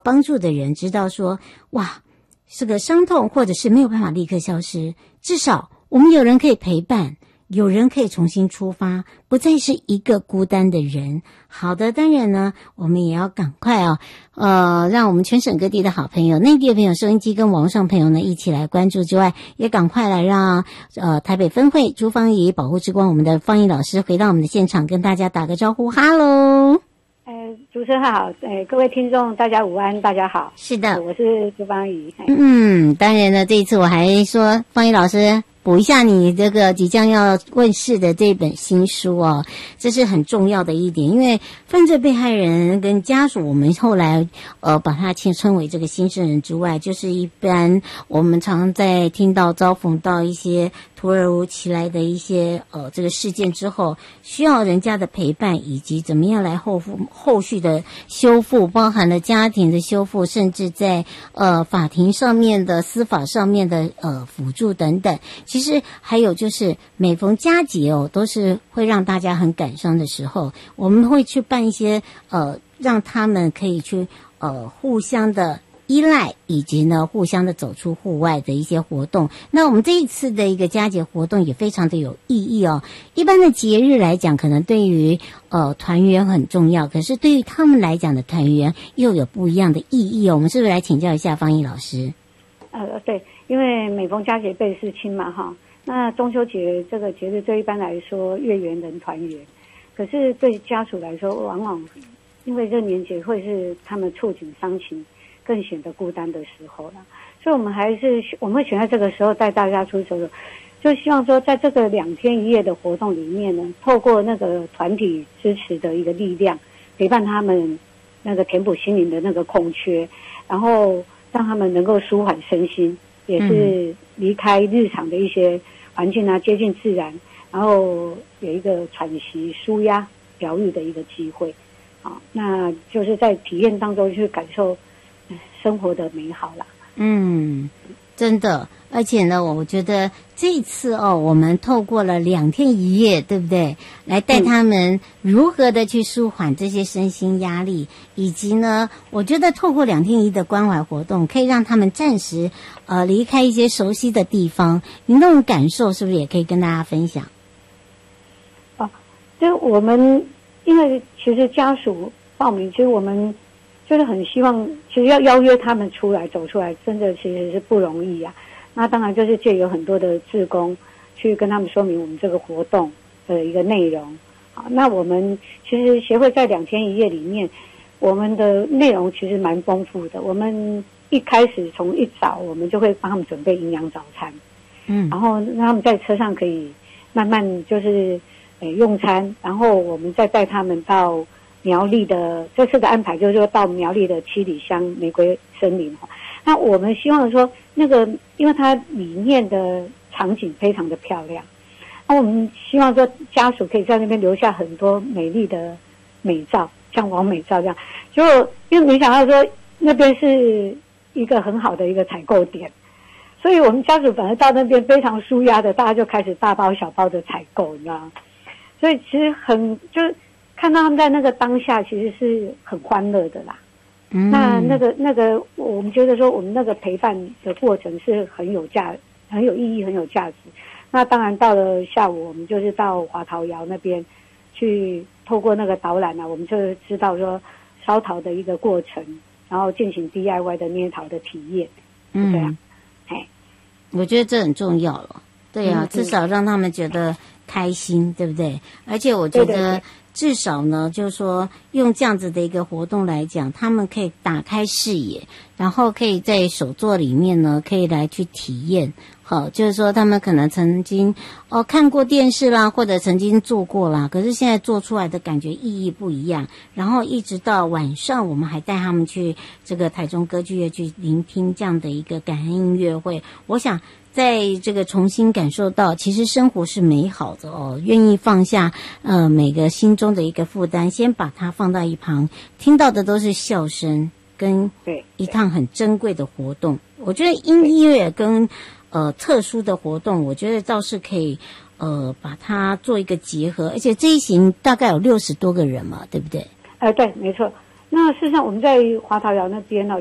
帮助的人知道说，哇，这个伤痛或者是没有办法立刻消失，至少我们有人可以陪伴，有人可以重新出发，不再是一个孤单的人。好的，当然呢，我们也要赶快让我们全省各地的好朋友、内地的朋友、收音机跟网上朋友呢一起来关注之外，也赶快来让台北分会朱芳仪保护之光我们的芳仪老师回到我们的现场，跟大家打个招呼，哈喽。 主持人好，各位听众大家午安，大家好。 是的， 我是朱芳仪。 当然呢，这一次我还说芳仪老师补一下你这个即将要问世的这本新书哦，这是很重要的一点，因为犯罪被害人跟家属，我们后来把它称为这个新生人之外，就是一般我们常在听到遭逢到一些突如其来的一些这个事件之后，需要人家的陪伴，以及怎么样来后续的修复，包含了家庭的修复，甚至在法庭上面的司法上面的辅助等等。其实还有就是每逢佳节都是会让大家很感伤的时候，我们会去办一些让他们可以去互相的依赖，以及呢互相的走出户外的一些活动。那我们这一次的一个佳节活动也非常的有意义哦。一般的节日来讲，可能对于团圆很重要，可是对于他们来讲的团圆又有不一样的意义哦。我们是不是来请教一下芳仪老师？ 对，因为每逢佳节倍思亲嘛哈。那中秋节这个节日对一般来说月圆人团圆，可是对家属来说，往往因为这年节会是他们触景伤情更显得孤单的时候了，所以我们会选在这个时候带大家出走，就希望说在这个2天1夜的活动里面呢，透过那个团体支持的一个力量，陪伴他们那个填补心灵的那个空缺，然后让他们能够舒缓身心，也是离开日常的一些环境啊，接近自然，然后有一个喘息、舒压、疗愈的一个机会。那就是在体验当中去感受生活的美好啦。 真的，而且呢，我觉得这一次我们透过了2天1夜，对不对？来带他们如何的去舒缓这些身心压力，以及呢，我觉得透过2天1夜的关怀活动，可以让他们暂时离开一些熟悉的地方。您那种感受是不是也可以跟大家分享？ 就我们因为其实家属报名，其实我们就是很希望，其实要邀约他们出来走出来，真的其实是不容易啊。那当然就是借由很多的志工去跟他们说明我们这个活动的一个内容。好，那我们其实协会在2天1夜里面，我们的内容其实蛮丰富的。我们一开始从一早，我们就会帮他们准备营养早餐，然后让他们在车上可以慢慢就是用餐，然后我们再带他们到苗栗的，这次的安排就是说到苗栗的七里乡玫瑰森林。那我们希望说那个，因为它里面的场景非常的漂亮，那我们希望说家属可以在那边留下很多美丽的美照，像完美照这样。结果因为没想到说那边是一个很好的一个采购点，所以我们家属反而到那边非常舒压的，大家就开始大包小包的采购，你知道吗？所以其实就是看到他们在那个当下，其实是很欢乐的啦。那个，我们觉得说我们那个陪伴的过程是很有意义、很有价值。那当然到了下午，我们就是到华陶窑那边去，透过那个导览啊，我们就知道说烧陶的一个过程，然后进行 DIY 的捏陶的体验。对啊， 我觉得这很重要了。对啊，至少让他们觉得开心，对不对？而且我觉得至少呢，就是说用这样子的一个活动来讲，他们可以打开视野，然后可以在手作里面呢，可以来去体验。好，就是说他们可能曾经看过电视啦，或者曾经做过啦，可是现在做出来的感觉意义不一样。然后一直到晚上，我们还带他们去这个台中歌剧院去聆听这样的一个感恩音乐会。我想在这个重新感受到，其实生活是美好的哦，愿意放下每个心中的一个负担，先把它放到一旁，听到的都是笑声跟一趟很珍贵的活动。我觉得音乐跟特殊的活动，我觉得倒是可以把它做一个结合，而且这一行大概有60多个人嘛，对不对？ 对，没错。 那事实上我们在华陶窑那边呢，